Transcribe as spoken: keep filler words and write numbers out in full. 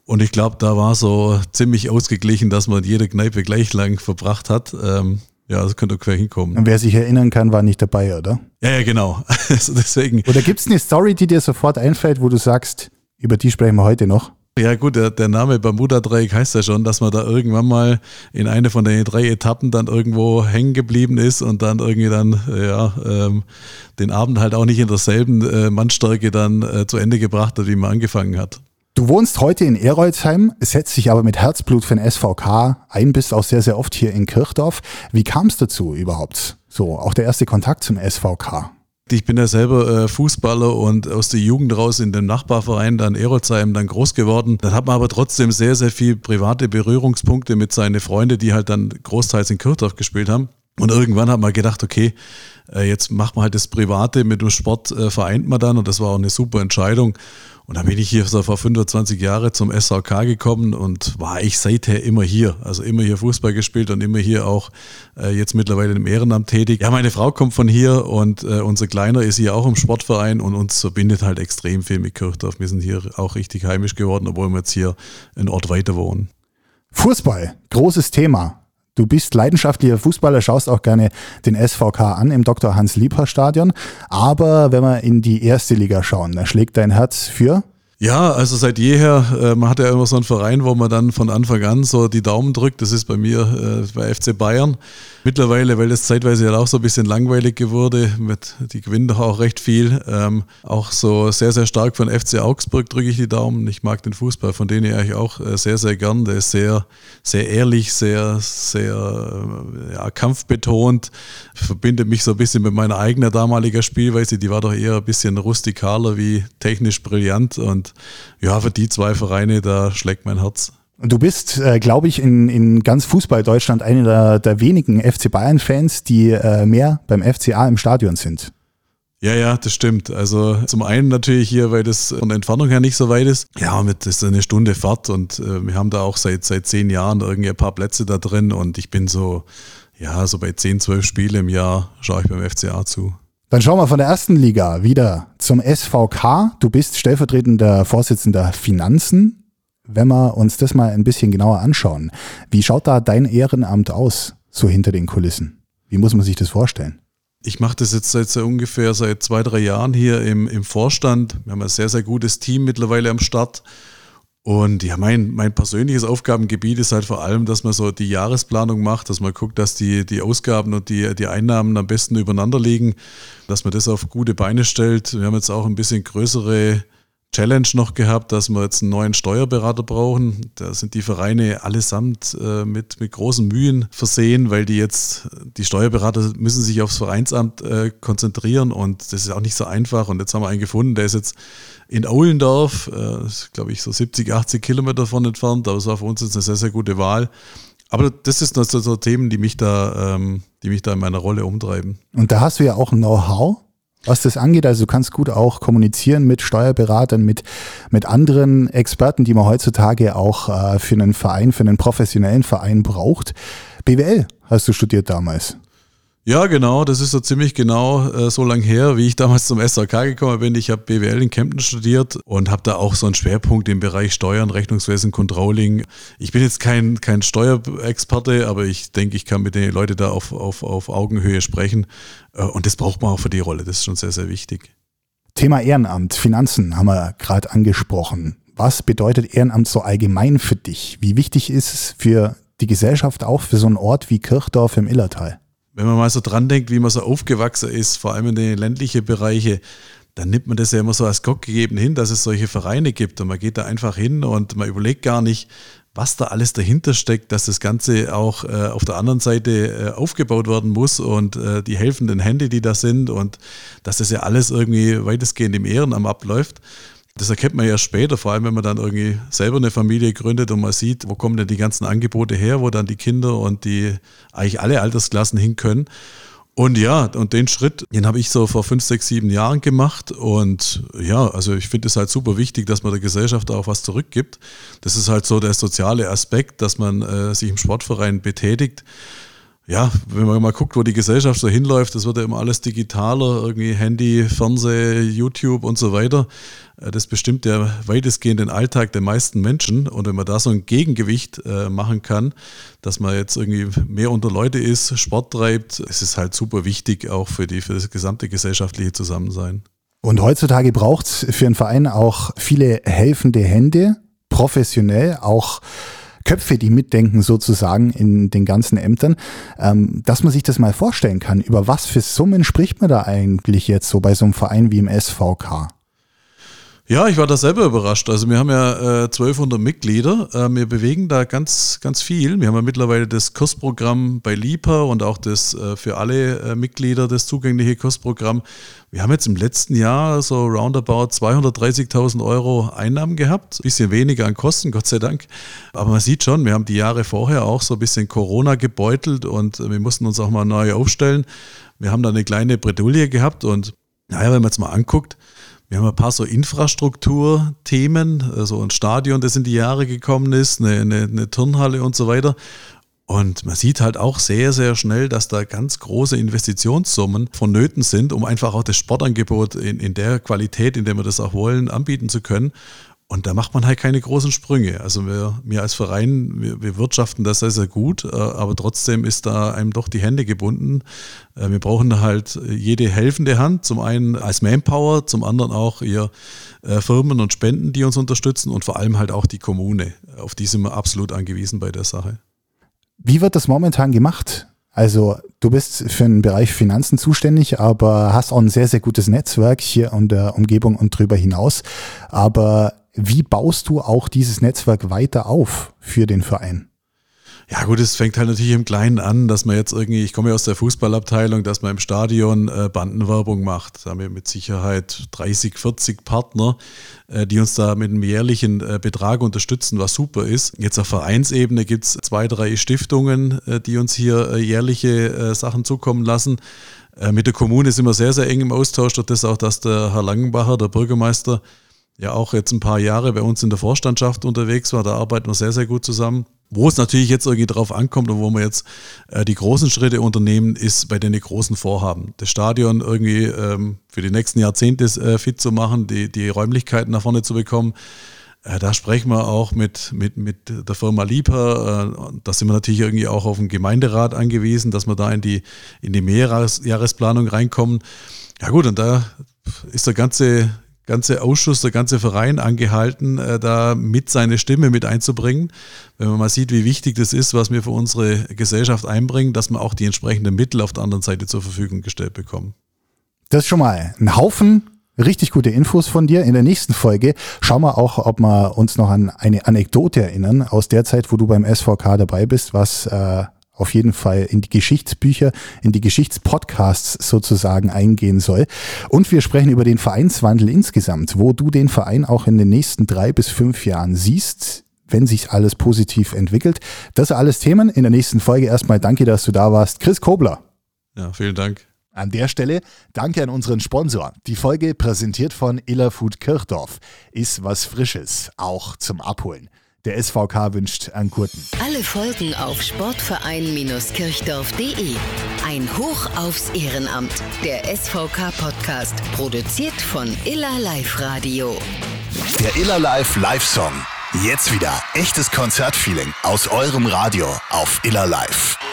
Und ich glaube, da war so ziemlich ausgeglichen, dass man jede Kneipe gleich lang verbracht hat. Ähm, ja, das könnte quer hinkommen. Und wer sich erinnern kann, war nicht dabei, oder? Ja, ja, genau. Also deswegen. Oder gibt es eine Story, die dir sofort einfällt, wo du sagst, über die sprechen wir heute noch? Ja gut, der, der Name Bermuda-Dreieck heißt ja schon, dass man da irgendwann mal in eine von den drei Etappen dann irgendwo hängen geblieben ist und dann irgendwie dann ja ähm, den Abend halt auch nicht in derselben äh, Mannstärke dann äh, zu Ende gebracht hat, wie man angefangen hat. Du wohnst heute in Erolzheim, setzt dich aber mit Herzblut für den S V K ein, bist auch sehr, sehr oft hier in Kirchdorf. Wie kam es dazu überhaupt? So, auch der erste Kontakt zum S V K. Ich bin ja selber äh, Fußballer und aus der Jugend raus in dem Nachbarverein dann Erolzheim dann groß geworden. Dann hat man aber trotzdem sehr, sehr viel private Berührungspunkte mit seinen Freunden, die halt dann großteils in Kirchdorf gespielt haben. Und irgendwann hat man gedacht, okay, äh, jetzt macht man halt das Private mit dem Sport, äh, vereint man dann und das war auch eine super Entscheidung. Und dann bin ich hier so vor fünfundzwanzig Jahren zum S V K gekommen und war ich seither immer hier. Also immer hier Fußball gespielt und immer hier auch äh, jetzt mittlerweile im Ehrenamt tätig. Ja, meine Frau kommt von hier und äh, unser Kleiner ist hier auch im Sportverein und uns verbindet halt extrem viel mit Kirchdorf. Wir sind hier auch richtig heimisch geworden, obwohl wir jetzt hier einen Ort weiter wohnen. Fußball, großes Thema. Du bist leidenschaftlicher Fußballer, schaust auch gerne den S V K an im Doktor Hans-Liebherr-Stadion. Aber wenn wir in die erste Liga schauen, da schlägt dein Herz für? Ja, also seit jeher, äh, man hat ja immer so einen Verein, wo man dann von Anfang an so die Daumen drückt. Das ist bei mir äh, bei F C Bayern. Mittlerweile, weil das zeitweise ja auch so ein bisschen langweilig geworden, mit, die gewinnen doch auch recht viel. Ähm, auch so sehr, sehr stark von F C Augsburg drücke ich die Daumen. Ich mag den Fußball, von denen eigentlich auch äh, sehr, sehr gern. Der ist sehr, sehr ehrlich, sehr, sehr äh, ja, kampfbetont. Verbindet mich so ein bisschen mit meiner eigenen damaligen Spielweise. Die war doch eher ein bisschen rustikaler wie technisch brillant. Und ja, für die zwei Vereine, da schlägt mein Herz. Und du bist, äh, glaube ich, in, in ganz Fußball-Deutschland einer der, der wenigen F C Bayern-Fans, die äh, mehr beim F C A im Stadion sind. Ja, ja, das stimmt. Also zum einen natürlich hier, weil das von der Entfernung her nicht so weit ist. Ja, mit das ist eine Stunde Fahrt und äh, wir haben da auch seit seit zehn Jahren irgendwie ein paar Plätze da drin und ich bin so, ja, so bei zehn, zwölf Spiele im Jahr schaue ich beim F C A zu. Dann schauen wir von der ersten Liga wieder zum S V K. Du bist stellvertretender Vorsitzender Finanzen. Wenn wir uns das mal ein bisschen genauer anschauen, wie schaut da dein Ehrenamt aus, so hinter den Kulissen? Wie muss man sich das vorstellen? Ich mache das jetzt seit so ungefähr seit zwei, drei Jahren hier im, im Vorstand. Wir haben ein sehr, sehr gutes Team mittlerweile am Start. Und ja, mein, mein persönliches Aufgabengebiet ist halt vor allem, dass man so die Jahresplanung macht, dass man guckt, dass die, die Ausgaben und die, die Einnahmen am besten übereinander liegen, dass man das auf gute Beine stellt. Wir haben jetzt auch ein bisschen größere Challenge noch gehabt, dass wir jetzt einen neuen Steuerberater brauchen. Da sind die Vereine allesamt äh, mit, mit großen Mühen versehen, weil die jetzt, die Steuerberater müssen sich aufs Vereinsamt äh, konzentrieren und das ist auch nicht so einfach. Und jetzt haben wir einen gefunden, der ist jetzt in Aulendorf, äh, glaube ich, so siebzig, achtzig Kilometer davon entfernt, aber es war für uns jetzt eine sehr, sehr gute Wahl. Aber das sind so, so Themen, die mich da, ähm, die mich da in meiner Rolle umtreiben. Und da hast du ja auch ein Know-how, was das angeht. Also du kannst gut auch kommunizieren mit Steuerberatern, mit, mit anderen Experten, die man heutzutage auch äh, für einen Verein, für einen professionellen Verein braucht. B W L hast du studiert damals. Ja, genau, das ist so ziemlich genau äh, so lang her, wie ich damals zum S V K gekommen bin. Ich habe B W L in Kempten studiert und habe da auch so einen Schwerpunkt im Bereich Steuern, Rechnungswesen, Controlling. Ich bin jetzt kein, kein Steuerexperte, aber ich denke, ich kann mit den Leuten da auf, auf, auf Augenhöhe sprechen. Äh, und das braucht man auch für die Rolle, das ist schon sehr, sehr wichtig. Thema Ehrenamt, Finanzen haben wir gerade angesprochen. Was bedeutet Ehrenamt so allgemein für dich? Wie wichtig ist es für die Gesellschaft, auch für so einen Ort wie Kirchdorf im Illertal? Wenn man mal so dran denkt, wie man so aufgewachsen ist, vor allem in den ländlichen Bereichen, dann nimmt man das ja immer so als Gott gegeben hin, dass es solche Vereine gibt. Und man geht da einfach hin und man überlegt gar nicht, was da alles dahinter steckt, dass das Ganze auch äh, auf der anderen Seite äh, aufgebaut werden muss und äh, die helfenden Hände, die da sind und dass das ja alles irgendwie weitestgehend im Ehrenamt abläuft. Das erkennt man ja später, vor allem wenn man dann irgendwie selber eine Familie gründet und man sieht, wo kommen denn die ganzen Angebote her, wo dann die Kinder und die eigentlich alle Altersklassen hin können. Und ja, und den Schritt, den habe ich so vor fünf, sechs, sieben Jahren gemacht und ja, also ich finde es halt super wichtig, dass man der Gesellschaft auch was zurückgibt. Das ist halt so der soziale Aspekt, dass man äh, sich im Sportverein betätigt. Ja, wenn man mal guckt, wo die Gesellschaft so hinläuft, das wird ja immer alles digitaler, irgendwie Handy, Fernseh, YouTube und so weiter. Das bestimmt ja weitestgehend den Alltag der meisten Menschen. Und wenn man da so ein Gegengewicht äh, machen kann, dass man jetzt irgendwie mehr unter Leute ist, Sport treibt, ist es halt super wichtig auch für, die, für das gesamte gesellschaftliche Zusammensein. Und heutzutage braucht es für einen Verein auch viele helfende Hände, professionell, auch Köpfe, die mitdenken sozusagen in den ganzen Ämtern, ähm, dass man sich das mal vorstellen kann. Über was für Summen spricht man da eigentlich jetzt so bei so einem Verein wie im S V K? Ja, ich war da selber überrascht. Also wir haben ja äh, zwölfhundert Mitglieder. Äh, wir bewegen da ganz, ganz viel. Wir haben ja mittlerweile das Kursprogramm bei LIPA und auch das äh, für alle äh, Mitglieder das zugängliche Kursprogramm. Wir haben jetzt im letzten Jahr so roundabout zweihundertdreißigtausend Euro Einnahmen gehabt. Ein bisschen weniger an Kosten, Gott sei Dank. Aber man sieht schon, wir haben die Jahre vorher auch so ein bisschen Corona gebeutelt und wir mussten uns auch mal neu aufstellen. Wir haben da eine kleine Bredouille gehabt und naja, wenn man jetzt mal anguckt, wir haben ein paar so Infrastrukturthemen, also ein Stadion, das in die Jahre gekommen ist, eine, eine, eine Turnhalle und so weiter. Und man sieht halt auch sehr, sehr schnell, dass da ganz große Investitionssummen vonnöten sind, um einfach auch das Sportangebot in, in der Qualität, in der wir das auch wollen, anbieten zu können. Und da macht man halt keine großen Sprünge. Also wir, wir als Verein, wir, wir wirtschaften das sehr, sehr gut, aber trotzdem ist da einem doch die Hände gebunden. Wir brauchen da halt jede helfende Hand, zum einen als Manpower, zum anderen auch ihr Firmen und Spenden, die uns unterstützen und vor allem halt auch die Kommune. Auf die sind wir absolut angewiesen bei der Sache. Wie wird das momentan gemacht? Also du bist für den Bereich Finanzen zuständig, aber hast auch ein sehr, sehr gutes Netzwerk hier in der Umgebung und drüber hinaus. Aber wie baust du auch dieses Netzwerk weiter auf für den Verein? Ja gut, es fängt halt natürlich im Kleinen an, dass man jetzt irgendwie, ich komme ja aus der Fußballabteilung, dass man im Stadion äh, Bandenwerbung macht. Da haben wir mit Sicherheit dreißig, vierzig Partner, äh, die uns da mit einem jährlichen äh, Betrag unterstützen, was super ist. Jetzt auf Vereinsebene gibt es zwei, drei Stiftungen, äh, die uns hier äh, jährliche äh, Sachen zukommen lassen. Äh, mit der Kommune sind wir sehr, sehr eng im Austausch, durch das auch, dass der Herr Langenbacher, der Bürgermeister, ja auch jetzt ein paar Jahre bei uns in der Vorstandschaft unterwegs war. Da arbeiten wir sehr, sehr gut zusammen. Wo es natürlich jetzt irgendwie drauf ankommt und wo wir jetzt äh, die großen Schritte unternehmen, ist bei den großen Vorhaben. Das Stadion irgendwie ähm, für die nächsten Jahrzehnte äh, fit zu machen, die, die Räumlichkeiten nach vorne zu bekommen. Äh, da sprechen wir auch mit, mit, mit der Firma LIPA. Äh, da sind wir natürlich irgendwie auch auf den Gemeinderat angewiesen, dass wir da in die, in die Mehrjahresplanung reinkommen. Ja gut, und da ist der ganze... ganze Ausschuss, der ganze Verein angehalten, äh, da mit seine Stimme mit einzubringen. Wenn man mal sieht, wie wichtig das ist, was wir für unsere Gesellschaft einbringen, dass wir auch die entsprechenden Mittel auf der anderen Seite zur Verfügung gestellt bekommen. Das ist schon mal ein Haufen richtig gute Infos von dir. In der nächsten Folge schauen wir auch, ob wir uns noch an eine Anekdote erinnern aus der Zeit, wo du beim S V K dabei bist, was äh, auf jeden Fall in die Geschichtsbücher, in die Geschichtspodcasts sozusagen eingehen soll. Und wir sprechen über den Vereinswandel insgesamt, wo du den Verein auch in den nächsten drei bis fünf Jahren siehst, wenn sich alles positiv entwickelt. Das sind alles Themen in der nächsten Folge. Erstmal danke, dass du da warst. Chris Kobler. Ja, vielen Dank. An der Stelle danke an unseren Sponsor. Die Folge präsentiert von Illerfood Kirchdorf. Ist was Frisches, auch zum Abholen. Der S V K wünscht einen guten. Alle Folgen auf sportverein Kirchdorf punkt de. Ein Hoch aufs Ehrenamt. Der S V K-Podcast, produziert von Iller Live Radio. Der Iller Live Live-Song. Jetzt wieder echtes Konzertfeeling aus eurem Radio auf Iller Live.